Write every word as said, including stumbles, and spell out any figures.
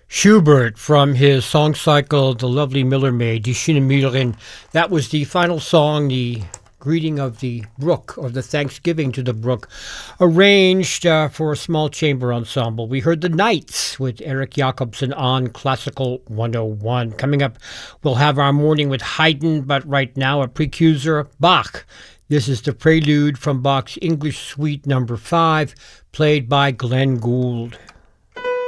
Schubert from his song cycle, The Lovely Miller Maid, Die Schöne Müllerin. That was the final song, the greeting of the brook, or the thanksgiving to the brook, arranged uh, for a small chamber ensemble. We heard The Knights with Eric Jacobsen on Classical one oh one. Coming up, we'll have our morning with Haydn, but right now a precursor, Bach. This is the prelude from Bach's English Suite number five, played by Glenn Gould.